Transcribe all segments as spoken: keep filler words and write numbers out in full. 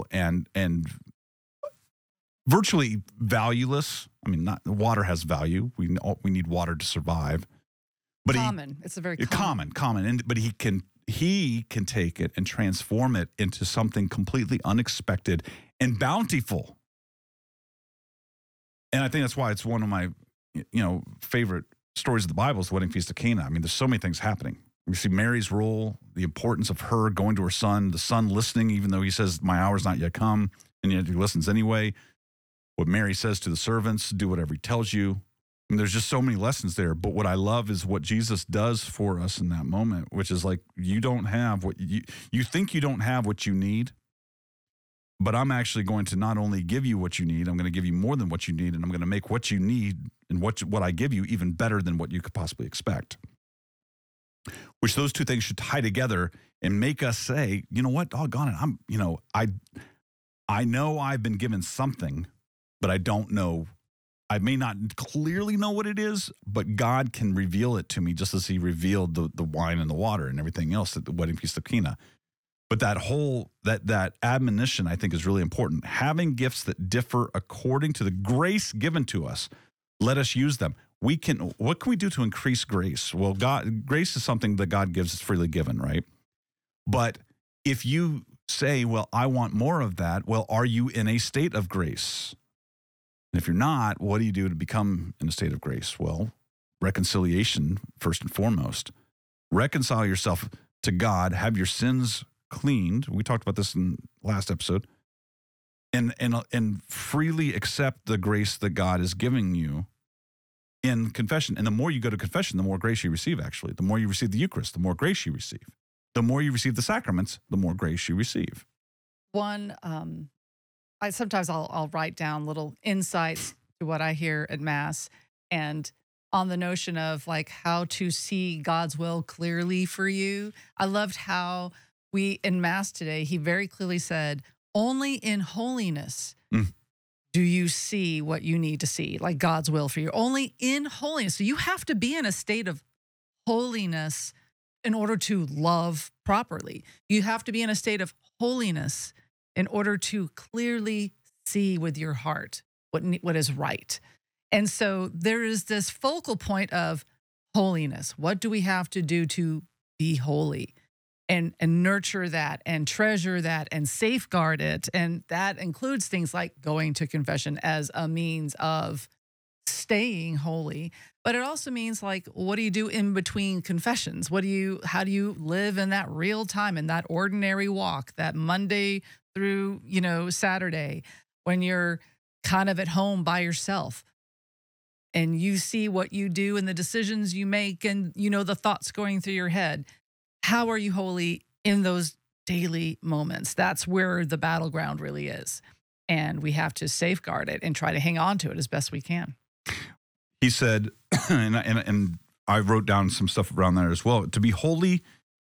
and and virtually valueless. I mean, not water has value. We we need water to survive. But common. He, it's a very common, common, common. And but he can he can take it and transform it into something completely unexpected and bountiful. And I think that's why it's one of my, you know, favorite stories of the Bible is the wedding feast of Cana. I mean, there's so many things happening. We see Mary's role, the importance of her going to her son, the son listening, even though he says, my hour's not yet come, and yet he listens anyway. What Mary says to the servants, do whatever he tells you. I mean, there's just so many lessons there. But what I love is what Jesus does for us in that moment, which is like, you don't have what you, you think you don't have what you need, but I'm actually going to not only give you what you need, I'm going to give you more than what you need, and I'm going to make what you need and what, what I give you even better than what you could possibly expect. Which those two things should tie together and make us say, you know what, doggone it, I'm, you know, I, I know I've been given something, but I don't know. I may not clearly know what it is, but God can reveal it to me just as he revealed the, the wine and the water and everything else at the wedding feast of Cana. But that whole, that that admonition, I think, is really important. Having gifts that differ according to the grace given to us, let us use them. We can, what can we do to increase grace? Well, God, grace is something that God gives, it's freely given, right? But if you say, well, I want more of that, well, are you in a state of grace? And if you're not, what do you do to become in a state of grace? Well, reconciliation, first and foremost. Reconcile yourself to God, have your sins cleaned. We talked about this in last episode. And, and, and freely accept the grace that God is giving you in confession. And the more you go to confession, the more grace you receive, actually. The more you receive the Eucharist, the more grace you receive. The more you receive the sacraments, the more grace you receive. One, um, I sometimes I'll, I'll write down little insights to what I hear at Mass, and on the notion of like how to see God's will clearly for you. I loved how we, in Mass today, he very clearly said, only in holiness mm. do you see what you need to see, like God's will for you. Only in holiness. So you have to be in a state of holiness in order to love properly. You have to be in a state of holiness in order to clearly see with your heart what, what is right. And so there is this focal point of holiness. What do we have to do to be holy? And, and nurture that and treasure that and safeguard it. And that includes things like going to confession as a means of staying holy. But it also means like, what do you do in between confessions? What do you, how do you live in that real time, in that ordinary walk, that Monday through, you know, Saturday, when you're kind of at home by yourself and you see what you do and the decisions you make and, you know, the thoughts going through your head. How are you holy in those daily moments? That's where the battleground really is. And we have to safeguard it and try to hang on to it as best we can. He said, and, and, and I wrote down some stuff around there as well, to be holy,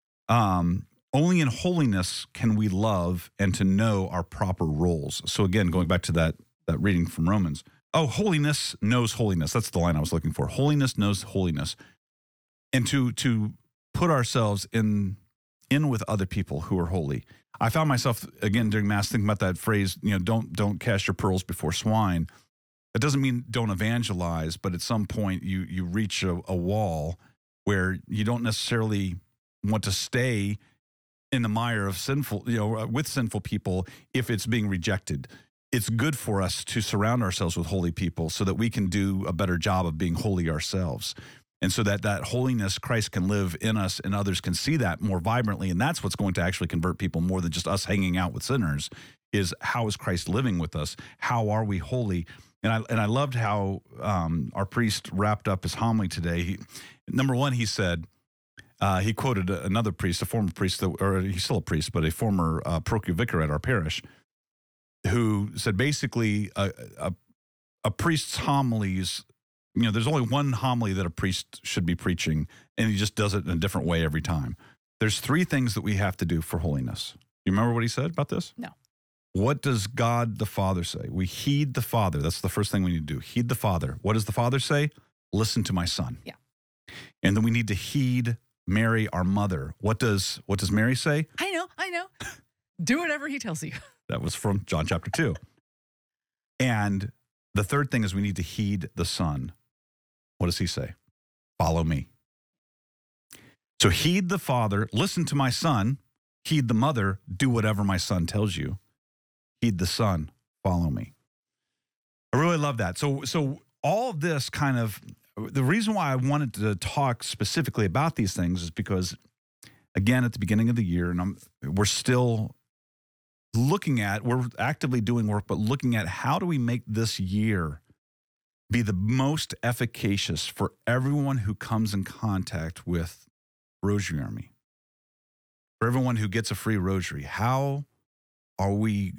um, only in holiness can we love and to know our proper roles. So again, going back to that, that reading from Romans. Oh, holiness knows holiness. That's the line I was looking for. Holiness knows holiness. And to to put ourselves in in with other people who are holy. I found myself, again, during Mass, thinking about that phrase, you know, don't don't cast your pearls before swine. It doesn't mean don't evangelize, but at some point you you reach a, a wall where you don't necessarily want to stay in the mire of sinful, you know, with sinful people if it's being rejected. It's good for us to surround ourselves with holy people so that we can do a better job of being holy ourselves. And so that that holiness, Christ can live in us and others can see that more vibrantly. And that's what's going to actually convert people more than just us hanging out with sinners, is how is Christ living with us? How are we holy? And I and I loved how um, our priest wrapped up his homily today. He, number one, he said, uh, he quoted another priest, a former priest, that, or he's still a priest, but a former uh, parochial vicar at our parish, who said basically a, a, a priest's homilies, you know, there's only one homily that a priest should be preaching, and he just does it in a different way every time. There's three things that we have to do for holiness. You remember what he said about this? No. What does God the Father say? We heed the Father. That's the first thing we need to do. Heed the Father. What does the Father say? Listen to my Son. Yeah. And then we need to heed Mary, our mother. What does what does Mary say? I know, I know. Do whatever he tells you. That was from John chapter two. And the third thing is we need to heed the Son. What does he say? Follow me. So heed the Father, listen to my Son, heed the Mother, do whatever my Son tells you. Heed the Son, follow me. I really love that. So, so all of this kind of, the reason why I wanted to talk specifically about these things is because, again, at the beginning of the year, and I'm, we're still looking at, we're actively doing work, but looking at how do we make this year be the most efficacious for everyone who comes in contact with Rosary Army, for everyone who gets a free rosary. How are we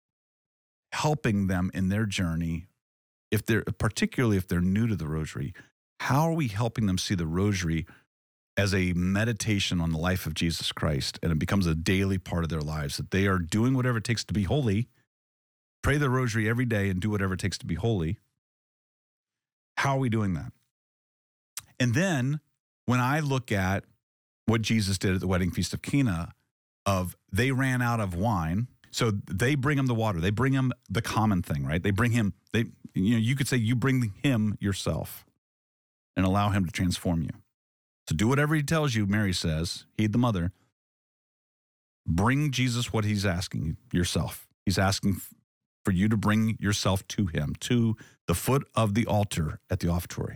helping them in their journey? If they're, particularly if they're new to the rosary, how are we helping them see the rosary as a meditation on the life of Jesus Christ, and it becomes a daily part of their lives, that they are doing whatever it takes to be holy, pray the rosary every day and do whatever it takes to be holy? How are we doing that? And then when I look at what Jesus did at the wedding feast of Cana, of they ran out of wine, so they bring him the water, they bring him the common thing, right? They bring him, they, you know, you could say you bring him yourself and allow him to transform you. So do whatever he tells you, Mary says, heed the Mother. Bring Jesus what he's asking, yourself. He's asking for you to bring yourself to him, to the foot of the altar at the offertory,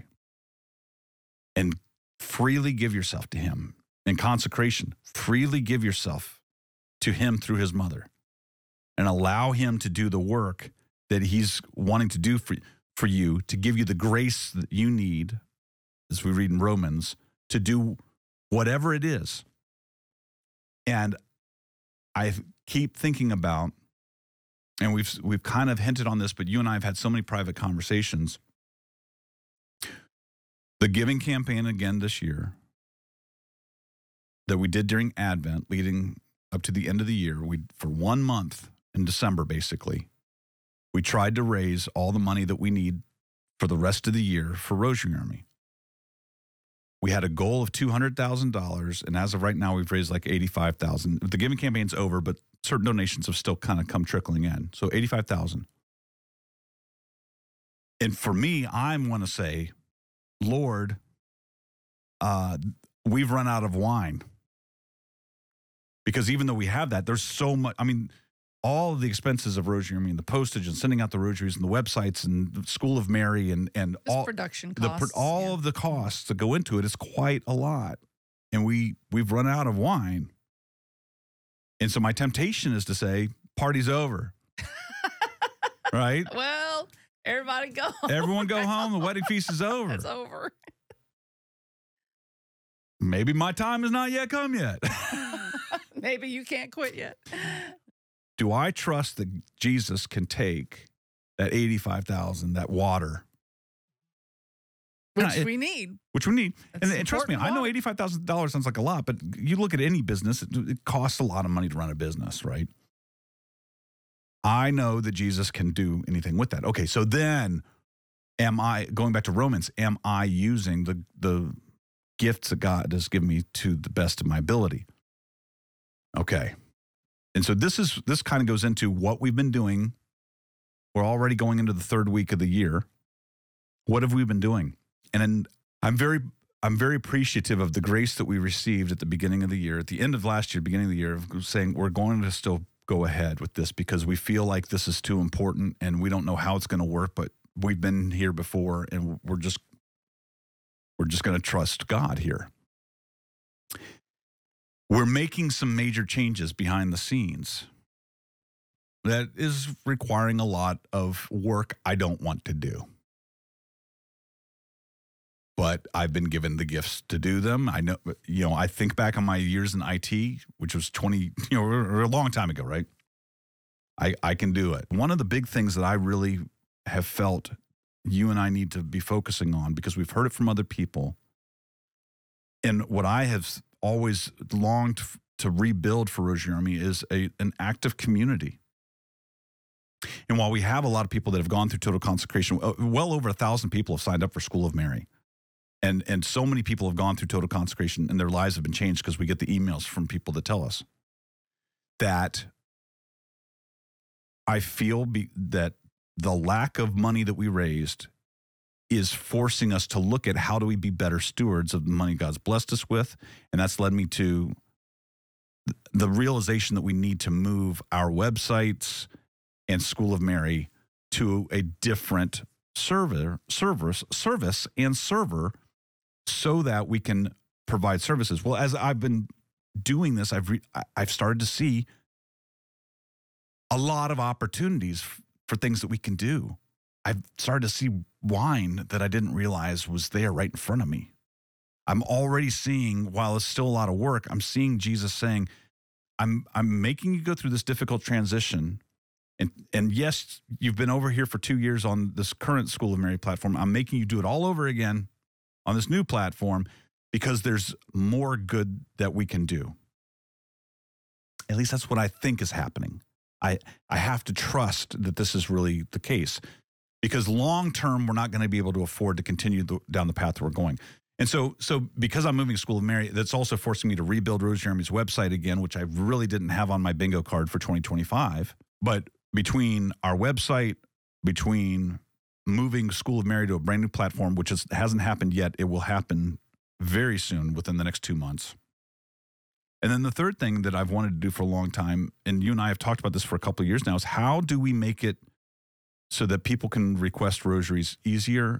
and freely give yourself to him. In consecration, freely give yourself to him through his Mother, and allow him to do the work that he's wanting to do for, for you, to give you the grace that you need, as we read in Romans, to do whatever it is. And I keep thinking about, and we've we've kind of hinted on this, but you and I have had so many private conversations. The giving campaign again this year that we did during Advent, leading up to the end of the year, we for one month in December, basically, we tried to raise all the money that we need for the rest of the year for Rosary Army. We had a goal of two hundred thousand dollars, and as of right now, we've raised like eighty-five thousand dollars. The giving campaign's over, but certain donations have still kind of come trickling in. So eighty-five thousand dollars. And for me, I want to say, Lord, uh, we've run out of wine. Because even though we have that, there's so much, I mean, all of the expenses of Rosary, I mean, the postage and sending out the rosaries and the websites and the School of Mary and, and Just all production the, costs. all yeah. of the costs that go into it is quite a lot. And we, we've run out of wine. And so my temptation is to say, party's over. Right? Well, everybody go home. Everyone go home. The wedding feast is over. It's over. Maybe my time has not yet come yet. Maybe you can't quit yet. Do I trust that Jesus can take that eighty-five thousand dollars, that water? Which it, we need. Which we need. That's And, and trust me, I know important eighty-five thousand dollars sounds like a lot, but you look at any business, it, it costs a lot of money to run a business, right? I know that Jesus can do anything with that. Okay, so then am I, going back to Romans, am I using the, the gifts that God has given me to the best of my ability? Okay. And so this is this kind of goes into what we've been doing. We're already going into the third week of the year. What have we been doing? And I'm very I'm very appreciative of the grace that we received at the beginning of the year, at the end of last year, beginning of the year, of saying we're going to still go ahead with this because we feel like this is too important and we don't know how it's going to work, but we've been here before and we're just we're just going to trust God here. We're making some major changes behind the scenes that is requiring a lot of work I don't want to do. But I've been given the gifts to do them. I know, you know, I think back on my years in I T, which was twenty, you know, or a long time ago, right? I, I can do it. One of the big things that I really have felt you and I need to be focusing on, because we've heard it from other people, and what I have always longed to rebuild for Rosary Army is a, an active community. And while we have a lot of people that have gone through total consecration, well over a thousand people have signed up for School of Mary. And, and so many people have gone through total consecration and their lives have been changed because we get the emails from people that tell us that I feel be, that the lack of money that we raised is forcing us to look at how do we be better stewards of the money God's blessed us with. And that's led me to the realization that we need to move our websites and School of Mary to a different server, service, service and server so that we can provide services. Well, as I've been doing this, I've re, I've started to see a lot of opportunities f- for things that we can do. I've started to see wine that I didn't realize was there right in front of me. I'm already seeing, while it's still a lot of work, I'm seeing Jesus saying, I'm I'm making you go through this difficult transition. And and yes, you've been over here for two years on this current School of Mary platform. I'm making you do it all over again on this new platform because there's more good that we can do. At least that's what I think is happening. I I have to trust that this is really the case, because long term, we're not going to be able to afford to continue the, down the path we're going. And so, so because I'm moving to School of Mary, that's also forcing me to rebuild Rose Jeremy's website again, which I really didn't have on my bingo card for twenty twenty-five. But between our website, between moving School of Mary to a brand new platform, which is, hasn't happened yet, it will happen very soon within the next two months. And then the third thing that I've wanted to do for a long time, and you and I have talked about this for a couple of years now, is how do we make it so that people can request rosaries easier,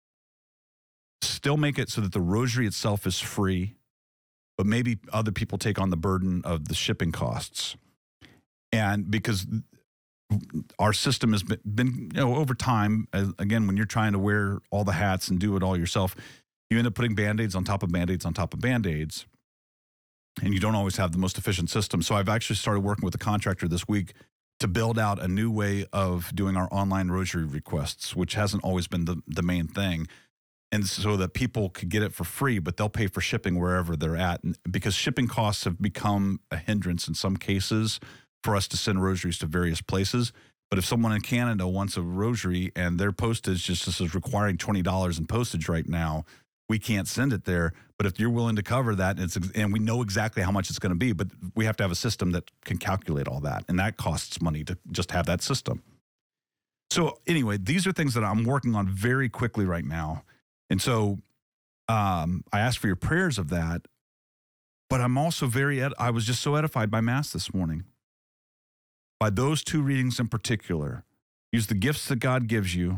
still make it so that the rosary itself is free, but maybe other people take on the burden of the shipping costs. And because our system has been, been you know, over time, again, when you're trying to wear all the hats and do it all yourself, you end up putting Band-Aids on top of Band-Aids on top of Band-Aids, and you don't always have the most efficient system. So I've actually started working with a contractor this week to build out a new way of doing our online rosary requests, which hasn't always been the, the main thing. And so that people could get it for free, but they'll pay for shipping wherever they're at. And because shipping costs have become a hindrance in some cases for us to send rosaries to various places. But if someone in Canada wants a rosary and their postage just is requiring twenty dollars in postage right now, we can't send it there. But if you're willing to cover that, and, it's, and we know exactly how much it's going to be, but we have to have a system that can calculate all that. And that costs money to just have that system. So anyway, these are things that I'm working on very quickly right now. And so um, I ask for your prayers of that, but I'm also very, ed- I was just so edified by Mass this morning. By those two readings in particular, use the gifts that God gives you.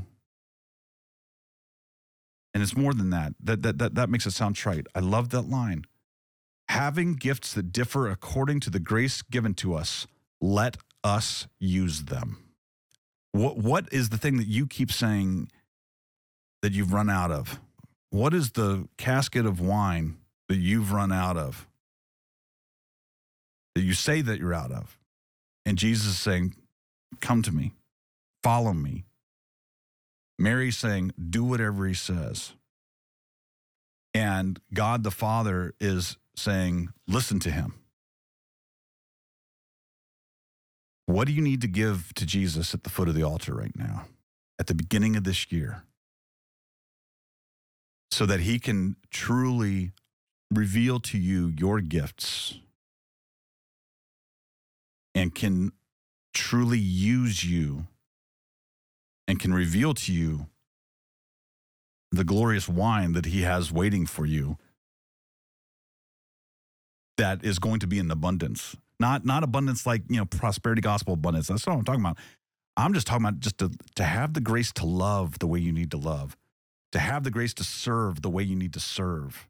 And it's more than that. That, that, that, that makes it sound trite. I love that line. Having gifts that differ according to the grace given to us, let us use them. What, what is the thing that you keep saying that you've run out of? What is the casket of wine that you've run out of? That you say that you're out of? And Jesus is saying, come to me, follow me. Mary's saying, do whatever he says. And God the Father is saying, listen to him. What do you need to give to Jesus at the foot of the altar right now, at the beginning of this year, so that he can truly reveal to you your gifts and can truly use you and can reveal to you the glorious wine that he has waiting for you that is going to be in abundance. Not, not abundance like, you know, prosperity gospel abundance. That's not what I'm talking about. I'm just talking about just to, to have the grace to love the way you need to love, to have the grace to serve the way you need to serve.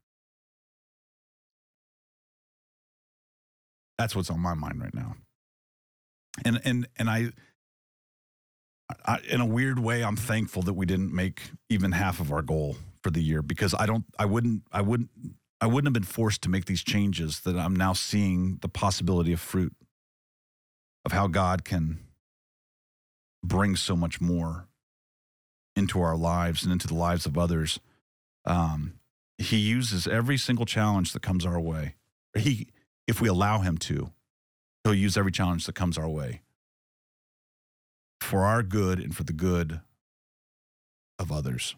That's what's on my mind right now. And and and I, I, in a weird way, I'm thankful that we didn't make even half of our goal for the year, because I don't, I wouldn't, I wouldn't, I wouldn't have been forced to make these changes that I'm now seeing the possibility of fruit of how God can bring so much more into our lives and into the lives of others. Um, he uses every single challenge that comes our way. He, if we allow him to, he'll use every challenge that comes our way for our good and for the good of others.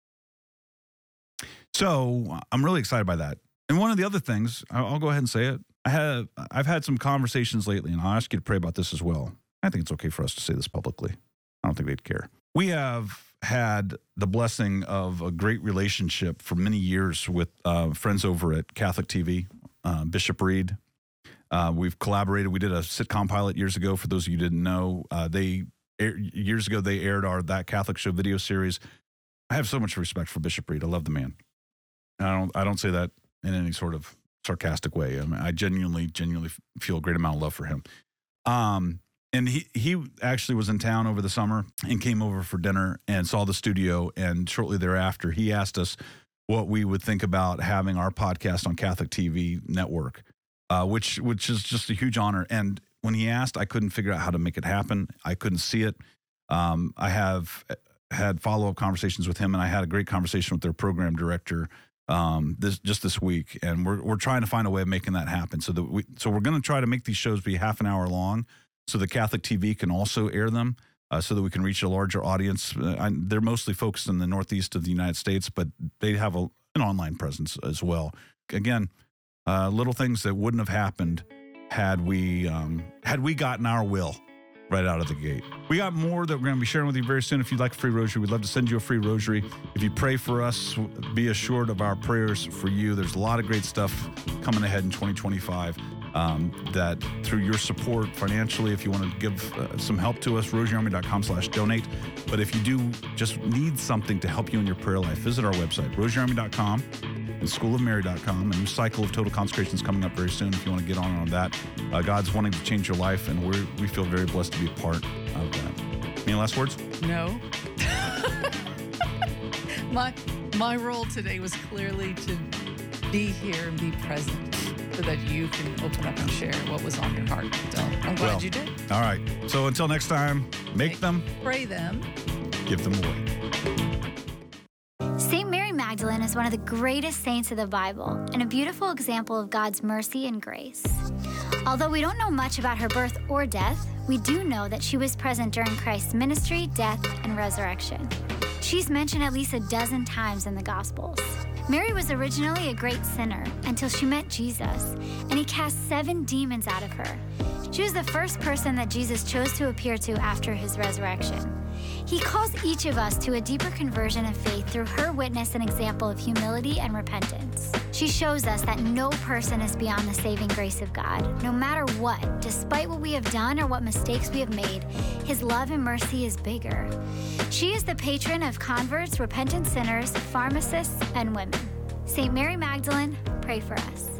So I'm really excited by that. And one of the other things, I'll, I'll go ahead and say it. I have, I've had some conversations lately, and I'll ask you to pray about this as well. I think it's okay for us to say this publicly. I don't think they'd care. We have had the blessing of a great relationship for many years with uh, friends over at Catholic T V, uh, Bishop Reed. Uh, we've collaborated. We did a sitcom pilot years ago. For those of you who didn't know, uh, they years ago they aired our That Catholic Show video series. I have so much respect for Bishop Reed. I love the man. I don't. I don't say that in any sort of sarcastic way. I mean, I genuinely, genuinely feel a great amount of love for him. Um, and he he actually was in town over the summer and came over for dinner and saw the studio. And shortly thereafter, he asked us what we would think about having our podcast on Catholic T V network, uh, which which is just a huge honor. And when he asked, I couldn't figure out how to make it happen. I couldn't see it. Um, I have had follow-up conversations with him, and I had a great conversation with their program director um, this just this week. And we're we're trying to find a way of making that happen. So that we so we're going to try to make these shows be half an hour long, so that Catholic T V can also air them, uh, so that we can reach a larger audience. Uh, I, they're mostly focused in the Northeast of the United States, but they have a, an online presence as well. Again, uh, little things that wouldn't have happened had we um, had we gotten our will right out of the gate. We got more that we're going to be sharing with you very soon. If you'd like a free rosary, we'd love to send you a free rosary. If you pray for us, be assured of our prayers for you. There's a lot of great stuff coming ahead in twenty twenty-five. Um, that through your support financially, if you want to give uh, some help to us, rosaryarmy.com slash donate. But if you do just need something to help you in your prayer life, visit our website, rosaryarmy dot com and school of mary dot com. A new cycle of total consecration is coming up very soon if you want to get on on that. Uh, God's wanting to change your life, and we we feel very blessed to be a part of that. Any last words? No. my my role today was clearly to be here and be present, so that you can open up and share what was on your heart. So I'm glad Well, you did. All right. So until next time, make Make- them, Pray them. give them away. Saint Mary Magdalene is one of the greatest saints of the Bible and a beautiful example of God's mercy and grace. Although we don't know much about her birth or death, we do know that she was present during Christ's ministry, death, and resurrection. She's mentioned at least a dozen times in the Gospels. Mary was originally a great sinner until she met Jesus, and he cast seven demons out of her. She was the first person that Jesus chose to appear to after his resurrection. He calls each of us to a deeper conversion of faith through her witness and example of humility and repentance. She shows us that no person is beyond the saving grace of God. No matter what, despite what we have done or what mistakes we have made, his love and mercy is bigger. She is the patron of converts, repentant sinners, pharmacists, and women. Saint Mary Magdalene, pray for us.